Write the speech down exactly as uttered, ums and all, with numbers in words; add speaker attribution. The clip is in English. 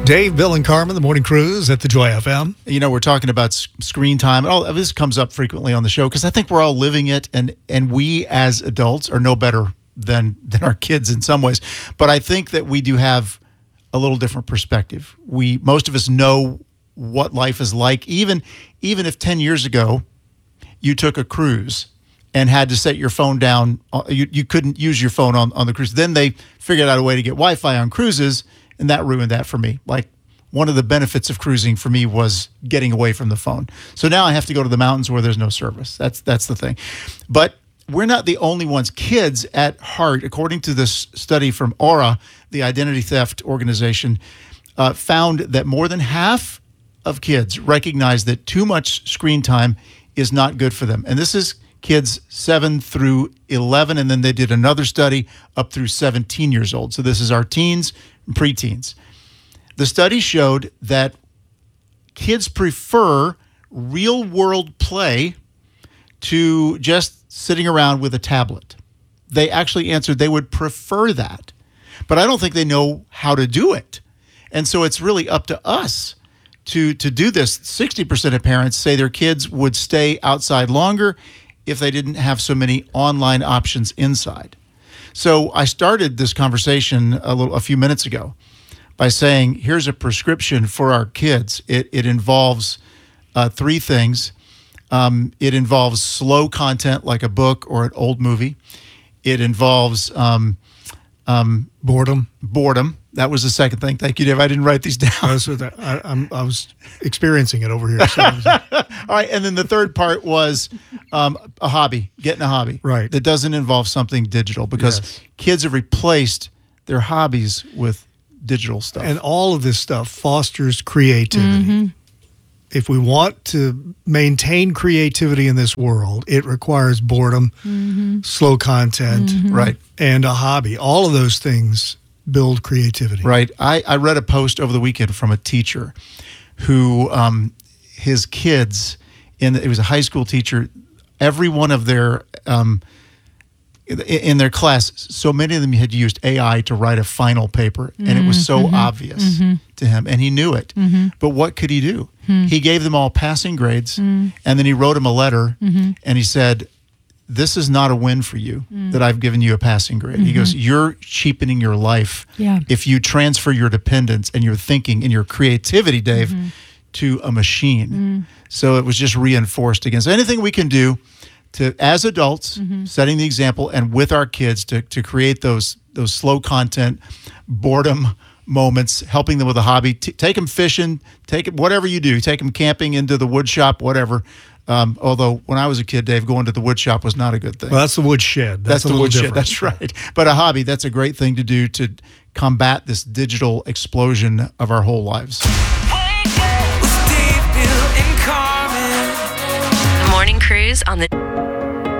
Speaker 1: Dave, Bill, and Carmen, the Morning Cruise at the Joy F M.
Speaker 2: You know, we're talking about s- screen time. All of this comes up frequently on the show because I think we're all living it, and and we as adults are no better than than our kids in some ways. But I think that we do have a little different perspective. We most of us know what life is like, even even if ten years ago you took a cruise and had to set your phone down. You you couldn't use your phone on, on the cruise. Then they figured out a way to get Wi-Fi on cruises, and that ruined that for me. Like, one of the benefits of cruising for me was getting away from the phone. So now I have to go to the mountains where there's no service. That's that's the thing. But we're not the only ones. Kids at heart, according to this study from Aura, the identity theft organization, uh, found that more than half of kids recognize that too much screen time is not good for them. And this is kids seven through eleven, and then they did another study up through seventeen years old. So this is our teens and preteens. The study showed that kids prefer real-world play to just sitting around with a tablet. They actually answered they would prefer that. But I don't think they know how to do it. And so it's really up to us to, to do this. sixty percent of parents say their kids would stay outside longer if they didn't have so many online options inside. So I started this conversation a little a few minutes ago by saying, here's a prescription for our kids. It it involves uh, three things. Um, it involves slow content like a book or an old movie. It involves um, um,
Speaker 1: Boredom.
Speaker 2: boredom. That was the second thing. Thank you, Dave. I didn't write these down.
Speaker 1: I was, I, I'm, I was experiencing it over here. So
Speaker 2: All right, and then the third part was um, a hobby, getting a hobby.
Speaker 1: Right.
Speaker 2: That doesn't involve something digital, because
Speaker 1: Yes.
Speaker 2: kids have replaced their hobbies with digital stuff.
Speaker 1: and all of this stuff fosters creativity.
Speaker 3: Mm-hmm.
Speaker 1: If we want to maintain creativity in this world, it requires boredom,
Speaker 3: Mm-hmm.
Speaker 1: slow content,
Speaker 2: Right.
Speaker 1: and a hobby. All of those things build creativity.
Speaker 2: Right. I, I read a post over the weekend from a teacher who um, his kids, in it was a high school teacher, every one of their, um, in- in their class, so many of them had used A I to write a final paper, and it was so obvious to him, and he knew it. But what could he do? He gave them all passing grades, and then he wrote them a letter, and he said, this is not a win for you that I've given you a passing grade. He goes, you're cheapening your life
Speaker 3: Yeah.
Speaker 2: if you transfer your dependence and your thinking and your creativity, Dave, to a machine. So it was just reinforced against anything we can do to, as adults, setting the example, and with our kids to to create those those slow content, boredom moments, helping them with a hobby. T- take them fishing, take it, whatever you do. Take them camping, into the wood shop, whatever. Um, although when I was a kid, Dave, going to the wood shop was not a good thing.
Speaker 1: Well, that's the wood shed.
Speaker 2: That's
Speaker 1: That's, a
Speaker 2: the
Speaker 1: little
Speaker 2: wood shed.
Speaker 1: different.
Speaker 2: That's right. But a hobby, that's a great thing to do to combat this digital explosion of our whole lives.
Speaker 4: With Dave, Bill, and Carmen.
Speaker 5: The Morning Cruise on the